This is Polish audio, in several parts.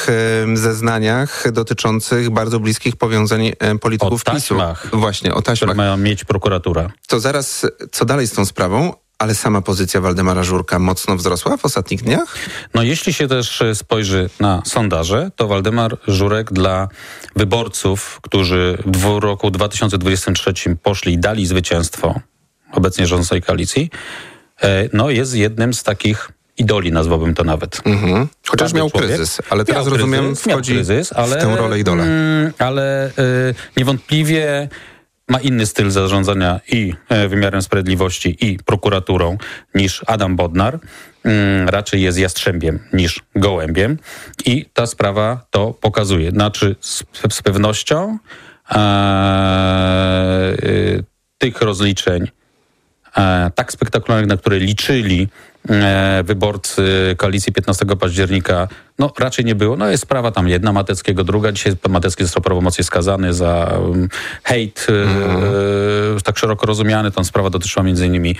zeznaniach dotyczących bardzo bliskich powiązań polityków PiS-u. Właśnie, o taśmach. Które mają mieć prokuratura. To zaraz, co dalej z tą sprawą? Ale sama pozycja Waldemara Żurka mocno wzrosła w ostatnich dniach? No jeśli się też spojrzy na sondaże, to Waldemar Żurek dla wyborców, którzy w roku 2023 poszli i dali zwycięstwo obecnie rządzącej koalicji, no jest jednym z takich idoli, nazwałbym to nawet. Chociaż miał kryzys, ale teraz rozumiem, wchodzi w tę rolę idola. Ale niewątpliwie ma inny styl zarządzania i wymiarem sprawiedliwości, i prokuraturą niż Adam Bodnar. Raczej jest jastrzębiem niż gołębiem. I ta sprawa to pokazuje. Znaczy z pewnością tych rozliczeń tak spektakularnych, na które liczyli wyborcy koalicji 15 października, no raczej nie było. No jest sprawa tam jedna Mateckiego, druga. Dzisiaj Matecki został prawomocnie skazany za hejt, tak szeroko rozumiany. Tą sprawa dotyczyła między innymi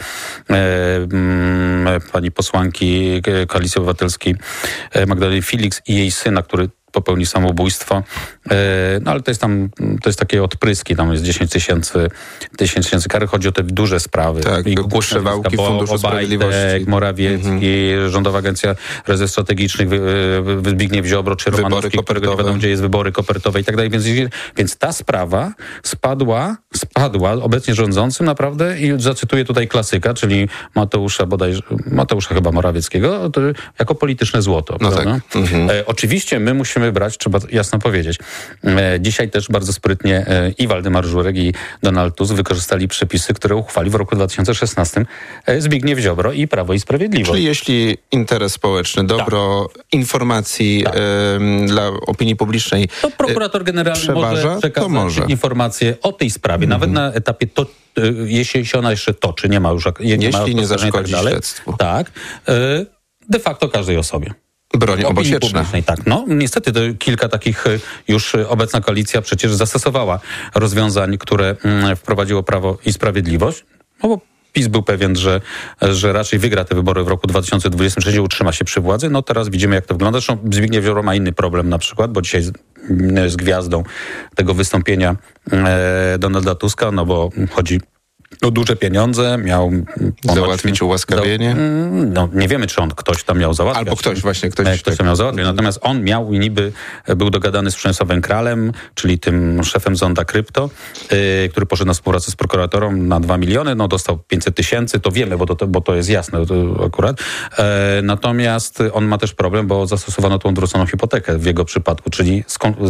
pani posłanki Koalicji Obywatelskiej Magdaleny Felix i jej syna, który popełni samobójstwo. No ale to jest takie odpryski, tam jest 10 tysięcy kary. Chodzi o te duże sprawy. Tak, przewałki w Funduszu Sprawiedliwości. Morawiecki, Rządowa Agencja Rezerw Strategicznych, Zbigniew Ziobro, czy Romanowski, którego nie wiadomo, gdzie jest, wybory kopertowe i tak dalej. Więc ta sprawa spadła obecnie rządzącym naprawdę i zacytuję tutaj klasyka, czyli Mateusza chyba Morawieckiego, to jako polityczne złoto. No tak. Oczywiście my musimy brać, trzeba jasno powiedzieć. Dzisiaj też bardzo sprytnie i Waldemar Żurek, i Donald Tusk wykorzystali przepisy, które uchwalił w roku 2016 Zbigniew Ziobro i Prawo i Sprawiedliwość. Czyli jeśli interes społeczny, dobro informacji dla opinii publicznej to prokurator generalny przeważa, może przekazać informacje o tej sprawie, nawet na etapie jeśli się ona jeszcze toczy, nie ma już jeśli nie zaszkodzi śledztwu. Tak, de facto każdej osobie. Broń obosieczna. Tak, no niestety to kilka takich już obecna koalicja przecież zastosowała rozwiązań, które wprowadziło Prawo i Sprawiedliwość, no bo PiS był pewien, że raczej wygra te wybory w roku 2023, utrzyma się przy władzy. No teraz widzimy, jak to wygląda. Zresztą Zbigniew Ziobro ma inny problem na przykład, bo dzisiaj jest gwiazdą tego wystąpienia Donalda Tuska, no bo chodzi o duże pieniądze, miał załatwić ułaskawienie. No nie wiemy, czy ktoś tam miał załatwiać. Albo ktoś tam miał załatwiać. Natomiast on miał i niby był dogadany z Przemysławem Kralem, czyli tym szefem Zonda Krypto, który poszedł na współpracę z prokuratorą na 2 miliony, no dostał 500 tysięcy, to wiemy, bo to jest jasne to akurat. Natomiast on ma też problem, bo zastosowano tą odwróconą hipotekę w jego przypadku, czyli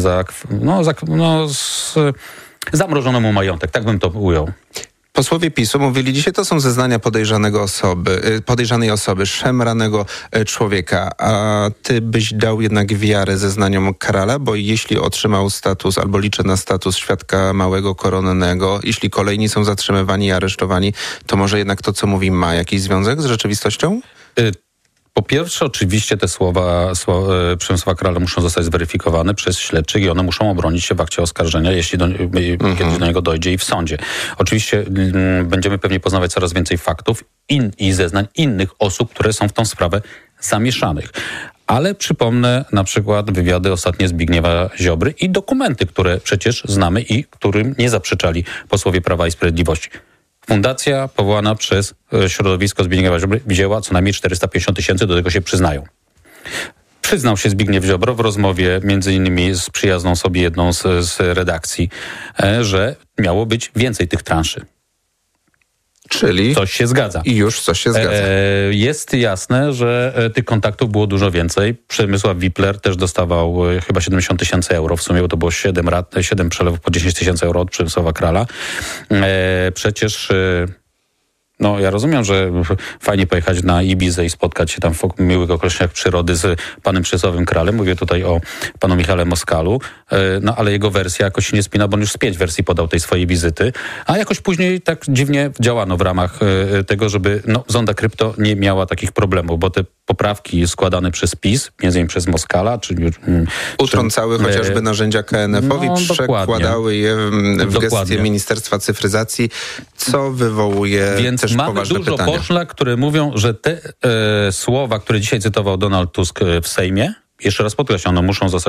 zamrożono mu majątek, tak bym to ujął. Posłowie PiS-u mówili dzisiaj, to są zeznania podejrzanej osoby, szemranego człowieka. A ty byś dał jednak wiarę zeznaniom Krala, bo jeśli otrzymał status, albo liczy na status świadka małego koronnego, jeśli kolejni są zatrzymywani i aresztowani, to może jednak to, co mówi, ma jakiś związek z rzeczywistością? Po pierwsze, oczywiście te słowa Przemysława Krala muszą zostać zweryfikowane przez śledczych i one muszą obronić się w akcie oskarżenia, jeśli kiedyś do niego dojdzie i w sądzie. Oczywiście będziemy pewnie poznawać coraz więcej faktów i zeznań innych osób, które są w tą sprawę zamieszanych. Ale przypomnę na przykład wywiady ostatnie Zbigniewa Ziobry i dokumenty, które przecież znamy i którym nie zaprzeczali posłowie Prawa i Sprawiedliwości. Fundacja powołana przez środowisko Zbigniewa Ziobry wzięła co najmniej 450 tysięcy, do tego się przyznają. Przyznał się Zbigniew Ziobro w rozmowie między innymi z przyjazną sobie jedną z redakcji, że miało być więcej tych transzy. Czyli coś się zgadza. I już coś się zgadza. Jest jasne, że tych kontaktów było dużo więcej. Przemysław Wipler też dostawał chyba 70 tysięcy euro. W sumie bo to było 7 przelewów po 10 tysięcy euro od Przemysława Krala. Przecież... No, ja rozumiem, że fajnie pojechać na Ibizę i spotkać się tam w miłych okolicznościach przyrody z panem Przemysławem Kralem. Mówię tutaj o panu Michale Moskalu. No, ale jego wersja jakoś się nie spina, bo on już z 5 wersji podał tej swojej wizyty. A jakoś później tak dziwnie działano w ramach tego, żeby Zonda Krypto nie miała takich problemów, bo te poprawki składane przez PiS, między innymi przez Moskala, utrącały chociażby narzędzia KNF-owi, przekładały je w gestie Ministerstwa Cyfryzacji, co wywołuje Więc też mamy poważne dużo pytania. poszlak, które mówią, że te słowa, które dzisiaj cytował Donald Tusk w Sejmie, jeszcze raz podkreślam, one muszą zostać